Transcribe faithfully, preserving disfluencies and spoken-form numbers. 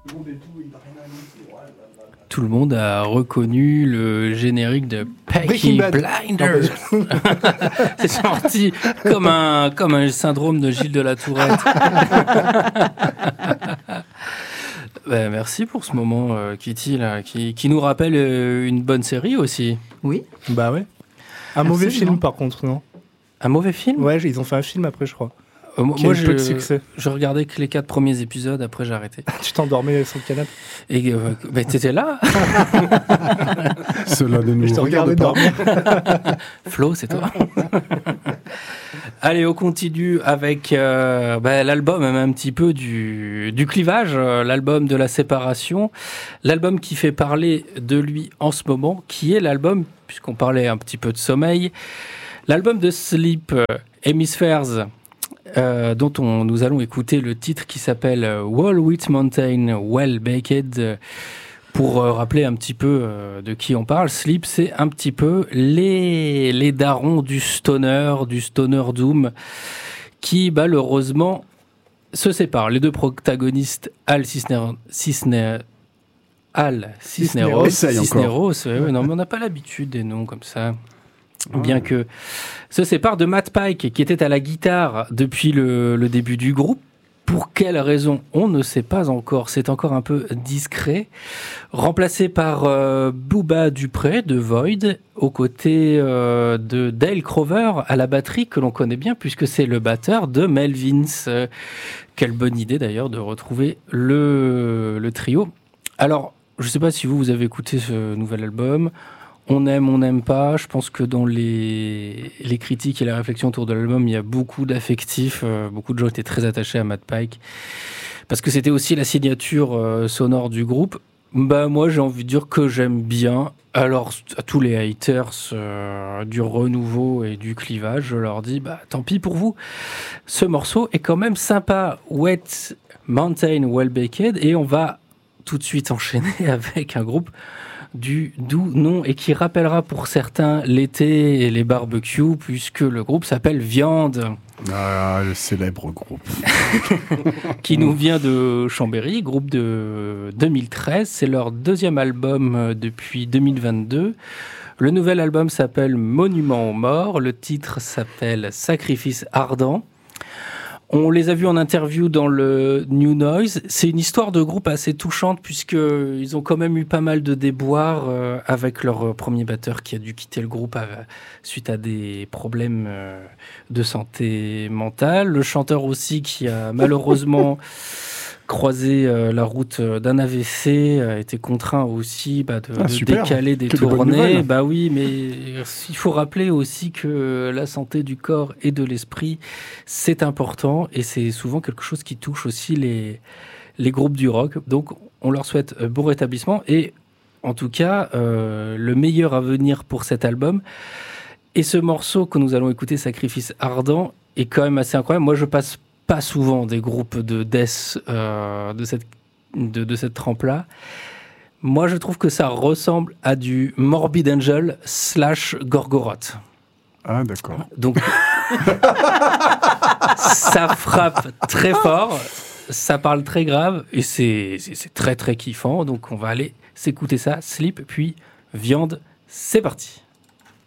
Tout le monde a reconnu le générique de Peaky Blinders. C'est sorti comme un, comme un syndrome de Gilles de la Tourette. Ben, merci pour ce moment, euh, Kitty, là, qui, qui nous rappelle euh, une bonne série aussi. Oui. Bah ouais. Un Absolument. mauvais film, par contre, non? Un mauvais film? Ouais, ils ont fait un film après, je crois. Euh, moi, Qui a eu je, peu de succès. je regardais que les quatre premiers épisodes, après j'ai arrêté. Tu t'endormais sur le canapé? Et euh, ben, t'étais là. Cela ne nous Je te regarde regardais pas. dormir. Flo, c'est toi. Allez, on continue avec euh, bah, l'album même un petit peu du, du clivage, euh, l'album de la séparation, l'album qui fait parler de lui en ce moment, qui est l'album, puisqu'on parlait un petit peu de sommeil, l'album de Sleep, euh, Hemispheres, euh, dont on, nous allons écouter le titre qui s'appelle euh, Wall Wheat Mountain Well Baked. euh, Pour euh, rappeler un petit peu euh, de qui on parle, Sleep, c'est un petit peu les, les darons du stoner, du stoner doom, qui malheureusement se séparent. Les deux protagonistes, Al Cisner, Cisner, Al Cisneros, Essaye encore. Cisneros, ouais, ouais, non, mais on n'a pas l'habitude des noms comme ça. Bien que se sépare de Matt Pike, qui était à la guitare depuis le, le début du groupe. Pour quelle raison, on ne sait pas encore. C'est encore un peu discret. Remplacé par euh, Booba Dupré de Void, aux côtés euh, de Dale Crover à la batterie, que l'on connaît bien, puisque c'est le batteur de Melvins. Euh, quelle bonne idée d'ailleurs de retrouver le, le trio. Alors, je ne sais pas si vous, vous avez écouté ce nouvel album. On aime, on n'aime pas. Je pense que dans les, les critiques et la réflexion autour de l'album, il y a beaucoup d'affectifs. Euh, beaucoup de gens étaient très attachés à Matt Pike. Parce que c'était aussi la signature euh, sonore du groupe. Bah, moi, j'ai envie de dire que j'aime bien. Alors, à tous les haters euh, du renouveau et du clivage, je leur dis, bah, tant pis pour vous. Ce morceau est quand même sympa. Wet Mountain Well Baked. Et on va tout de suite enchaîner avec un groupe du doux nom et qui rappellera pour certains l'été et les barbecues, puisque le groupe s'appelle Viande. Ah, le célèbre groupe. Qui nous vient de Chambéry, groupe de deux mille treize. C'est leur deuxième album depuis deux mille vingt-deux. Le nouvel album s'appelle Monument aux morts. Le titre s'appelle Sacrifice ardent. On les a vus en interview dans le New Noise. C'est une histoire de groupe assez touchante puisqu'ils ont quand même eu pas mal de déboires euh, avec leur premier batteur qui a dû quitter le groupe à, suite à des problèmes euh, de santé mentale. Le chanteur aussi qui a malheureusement croisé euh, la route d'un A V C, a été contraint aussi bah, de, ah, de décaler des que tournées. Bah oui, mais il faut rappeler aussi que la santé du corps et de l'esprit, c'est important et c'est souvent quelque chose qui touche aussi les, les groupes du rock. Donc, on leur souhaite bon rétablissement et en tout cas, euh, le meilleur à venir pour cet album. Et ce morceau que nous allons écouter, Sacrifice ardent, est quand même assez incroyable. Moi, je passe pas souvent des groupes de death euh, de cette, de, de cette trempe-là. Moi, je trouve que ça ressemble à du Morbid Angel slash Gorgoroth. Ah, d'accord. Donc, ça frappe très fort, ça parle très grave, et c'est, c'est, c'est très, très kiffant. Donc, on va aller s'écouter ça, Sleep, puis Viande, c'est parti.